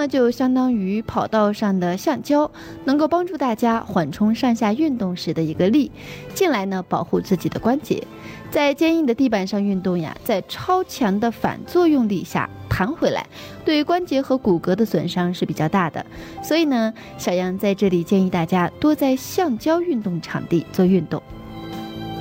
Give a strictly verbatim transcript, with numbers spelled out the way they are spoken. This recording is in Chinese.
呢就相当于跑道上的橡胶，能够帮助大家缓冲上下运动时的一个力，进来呢保护自己的关节。在坚硬的地板上运动呀，在超强的反作用力下弹回来，对关节和骨骼的损伤是比较大的。所以呢，小杨在这里建议大家多在橡胶运动场地做运动。